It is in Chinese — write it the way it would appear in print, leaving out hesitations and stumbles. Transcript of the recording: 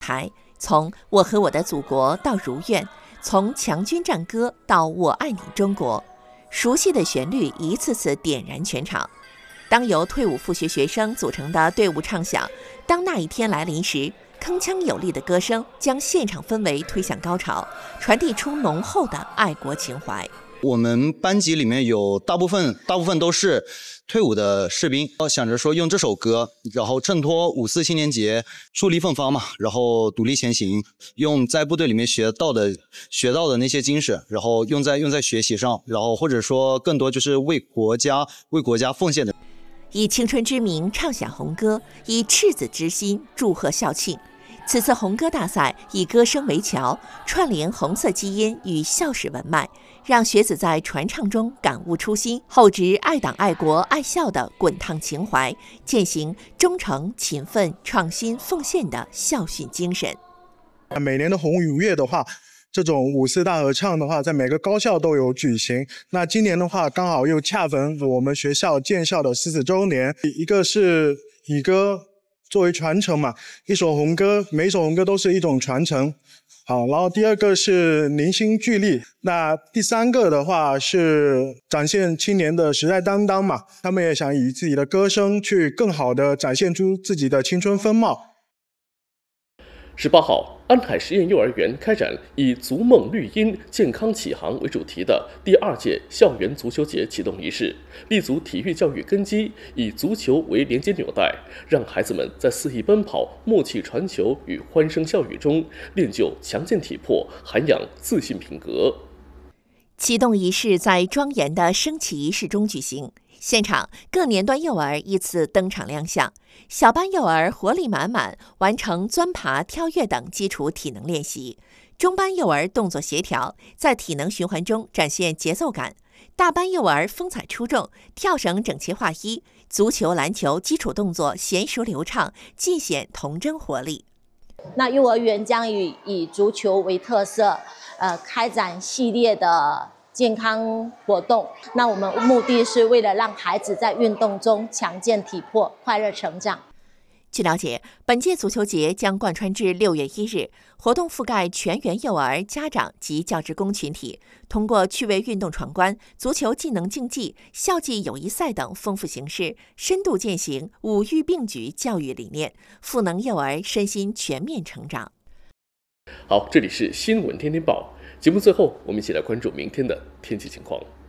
台，从我和我的祖国到如愿，从强军战歌到我爱你中国，熟悉的旋律一次次点燃全场。当由退伍复学学生组成的队伍唱响，当那一天来临时，铿锵有力的歌声将现场氛围推向高潮，传递出浓厚的爱国情怀。 我们班级里面有大部分都是退伍的士兵，想着说用这首歌，然后衬托5·4青年节树立奋发嘛，然后独立前行，用在部队里面学到的那些精神，然后用在学习上，然后或者说更多就是为国家奉献的。 以青春之名唱响红歌，以赤子之心祝贺校庆。此次红歌大赛以歌声为桥，串联红色基因与校史文脉，让学子在传唱中感悟初心，厚植爱党爱国爱校的滚烫情怀，践行忠诚勤奋创新奉献的校训精神。 每年的红五月的话，这种5·4大合唱的话，在每个高校都有举行。那今年的话，刚好又恰逢我们学校建校的40周年，一个是以歌作为传承嘛，一首红歌，每一首红歌都是一种传承。好，然后第二个是凝心聚力，那第三个的话是展现青年的时代担当嘛，他们也想以自己的歌声去更好的展现出自己的青春风貌。 18号，安海实验幼儿园开展以“足梦绿荫，健康启航”为主题的第2届校园足球节启动仪式，立足体育教育根基，以足球为连接纽带，让孩子们在肆意奔跑、默契传球与欢声笑语中练就强健体魄，涵养自信品格。 启动仪式在庄严的升旗仪式中举行，现场各年段幼儿依次登场亮相。小班幼儿活力满满，完成钻爬、跳跃等基础体能练习；中班幼儿动作协调，在体能循环中展现节奏感；大班幼儿风采出众，跳绳整齐划一，足球、篮球基础动作娴熟流畅，尽显童真活力。 那幼儿园将以足球为特色，开展系列的健康活动。那我们目的是为了让孩子在运动中强健体魄，快乐成长。 据了解，本届足球节将贯穿至6月1日，活动覆盖全员幼儿、家长及教职工群体，通过趣味运动闯关、足球技能竞技、校际友谊赛等丰富形式，深度践行五育并举教育理念，赋能幼儿身心全面成长。 好，这里是新闻天天报节目，最后我们一起来关注明天的天气情况。